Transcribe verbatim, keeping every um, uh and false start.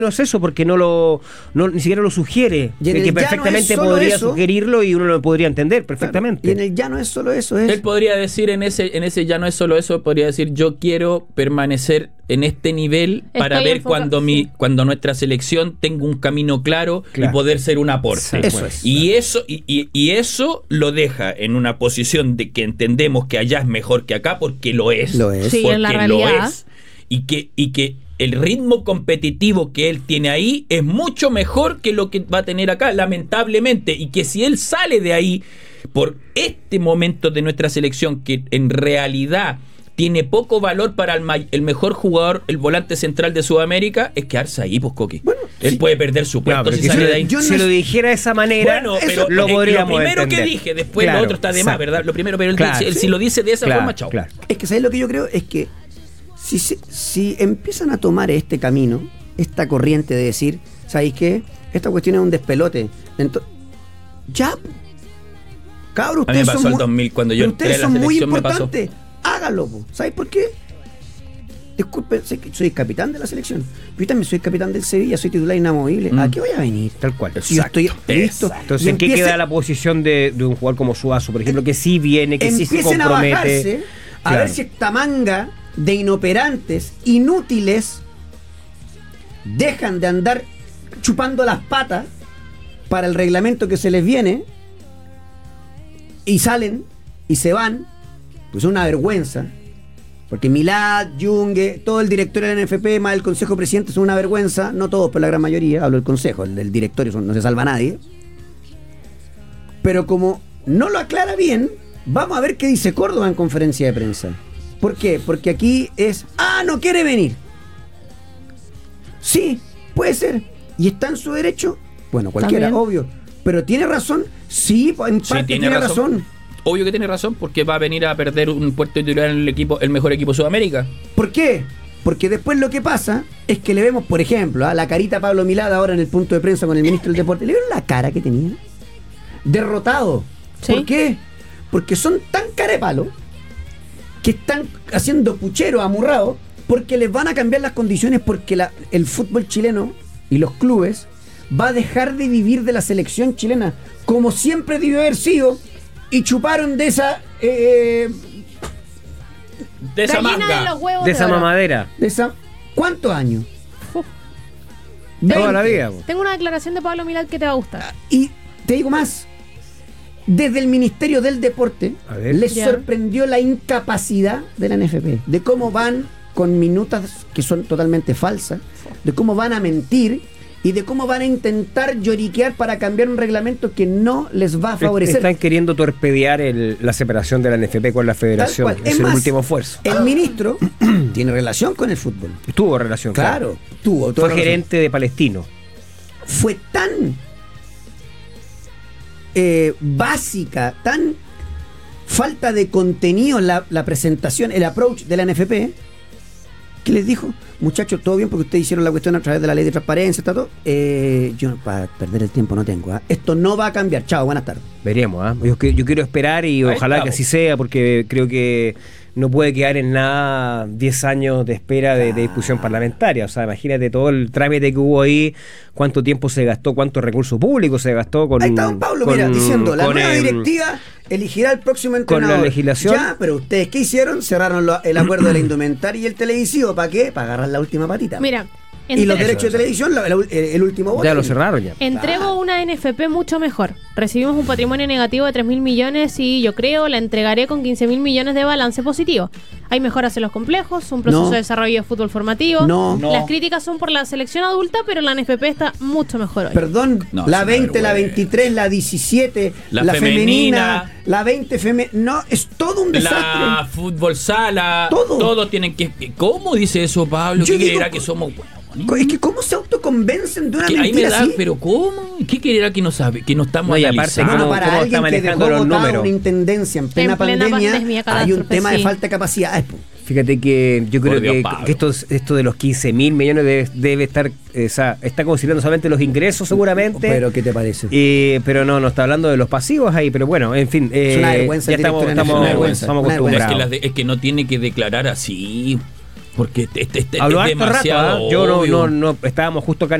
No es eso, porque no lo no, ni siquiera lo sugiere, de que perfectamente no podría eso. sugerirlo y uno lo podría entender perfectamente. Claro. Y en el ya no es solo eso. Es... Él podría decir en ese en ese ya no es solo eso, podría decir yo quiero permanecer en este nivel Estoy para ver enfocado, cuando mi sí. cuando nuestra selección tenga un camino claro, claro. y poder ser un aporte. Eso es. Y eso y, y, y eso lo deja en una posición de que entendemos que allá es mejor que acá porque lo es. Lo es. Sí, porque en la lo realidad. es. Y que y que el ritmo competitivo que él tiene ahí es mucho mejor que lo que va a tener acá, lamentablemente, y que si él sale de ahí por este momento de nuestra selección, que en realidad tiene poco valor para el, ma- el mejor jugador, el volante central de Sudamérica, es quedarse ahí, pues, Coqui. Bueno, él sí. puede perder su puesto no, si sale de ahí. Yo no si es... lo dijera de esa manera, bueno, pero lo podríamos Lo primero entender. que dije, después claro, lo otro está de más, ¿verdad? Lo primero, pero él, claro, él, sí. si lo dice de esa claro, forma, chao. Claro. Es que, ¿sabes lo que yo creo? Es que Si, si, si empiezan a tomar este camino, esta corriente de decir, ¿sabéis qué? Esta cuestión es un despelote. Entonces, ya, cabros, a mí me ustedes pasó son el dos mil, cuando yo entré a la son muy selección me pasó. importantes. Hágalo, po. ¿Sabéis por qué? Disculpen, sé que soy capitán de la selección. Yo también soy capitán del Sevilla, soy titular inamovible. Mm. ¿A qué voy a venir? Tal cual. Si yo estoy listo. Exacto. Entonces, ¿en qué empiece, queda la posición de, de un jugador como Suazo, por ejemplo, que sí viene, que sí se compromete? A bajarse, a claro. ver si esta manga de inoperantes, inútiles, dejan de andar chupando las patas para el reglamento que se les viene y salen y se van, pues es una vergüenza, porque Milad, Junge, todo el directorio del N F P más el consejo presidente son una vergüenza, no todos, pero la gran mayoría, hablo del consejo, el del directorio no se salva nadie, pero como no lo aclara bien, vamos a ver qué dice Córdoba en conferencia de prensa. ¿Por qué? Porque aquí es, ah, no quiere venir. Sí, puede ser. ¿Y está en su derecho? Bueno, cualquiera, ¿también? Obvio. ¿Pero tiene razón? Sí, en parte sí, tiene, tiene razón. razón. Obvio que tiene razón, porque va a venir a perder un puesto titular en el equipo, el mejor equipo de Sudamérica. ¿Por qué? Porque después lo que pasa es que le vemos, por ejemplo, a la carita a Pablo Milad ahora en el punto de prensa con el ministro del Deporte. ¿Le vieron la cara que tenía? Derrotado. ¿Sí? ¿Por qué? Porque son tan carepalos que están haciendo puchero amurrado porque les van a cambiar las condiciones, porque la, el fútbol chileno y los clubes va a dejar de vivir de la selección chilena como siempre debió haber sido, y chuparon de esa eh, de esa manga de, de esa mamadera de esa ¿cuántos años? Uf. Toda la vida. Tengo una declaración de Pablo Milad que te va a gustar. Y te digo más, desde el Ministerio del Deporte les yeah. sorprendió la incapacidad de la N F P, de cómo van con minutas que son totalmente falsas, de cómo van a mentir y de cómo van a intentar lloriquear para cambiar un reglamento que no les va a favorecer. Están queriendo torpedear el, la separación de la N F P con la federación. Es, es el más, último esfuerzo. El ministro tiene relación con el fútbol. Tuvo relación, claro. claro. Tuvo, Fue gerente de Palestino. Fue tan eh, básica, tan falta de contenido la, la presentación, el approach de la N F P, que les dijo, muchachos, todo bien porque ustedes hicieron la cuestión a través de la ley de transparencia, está todo. Eh, yo para perder el tiempo no tengo. ¿eh? Esto no va a cambiar. Chao, buenas tardes. Veremos. ¿eh? Yo, yo quiero esperar y Ahí ojalá estamos. que así sea, porque creo que no puede quedar en nada diez años de espera de, de discusión parlamentaria. O sea, imagínate todo el trámite que hubo ahí, cuánto tiempo se gastó, cuántos recursos públicos se gastó con... Ahí está don Pablo, con, mira, diciendo, la nueva el, directiva elegirá el próximo entrenador. Con la legislación. Ya, pero ustedes, ¿qué hicieron? Cerraron lo, el acuerdo de la indumentaria y el televisivo. ¿Para qué? Para agarrar la última patita. Mira. Y los derechos de televisión, el, el, el último voto. Ya lo cerraron ya. Entrego ah. una N F P mucho mejor. Recibimos un patrimonio negativo de tres mil millones y yo creo la entregaré con quince mil millones de balance positivo. Hay mejoras en los complejos, un proceso no. de desarrollo de fútbol formativo. No. no. Las críticas son por la selección adulta, pero la N F P está mucho mejor hoy. Perdón, no, la veinte, la veintitrés, la diecisiete, la, la femenina, femenina, la veinte femenina. No, es todo un desastre. La fútbol sala. Todo. Todos tienen que... ¿Cómo dice eso, Pablo? Yo ¿Qué digo, creerá que somos... Es que cómo se autoconvencen de una que mentira ahí me da, así. Pero ¿cómo? ¿Qué creerá que no sabe? Que no estamos no, y analizando. Aparte, para ¿cómo alguien está que dejó los votada una intendencia en plena, en plena pandemia, pandemia hay un tema sí. de falta de capacidad. Fíjate que yo creo Dios, que, que esto, esto de los quince mil millones debe, debe estar, eh, o sea, está considerando solamente los ingresos seguramente. Pero ¿qué te parece? Eh, pero no, no está hablando de los pasivos ahí, pero bueno, en fin. Eh, es una vergüenza. Ya estamos, estamos, estamos acostumbrados. Es que, la de, es que no tiene que declarar así. Porque este, este, Habló es harto rato, demasiado ¿eh? Yo no, obvio. no, no, estábamos justo acá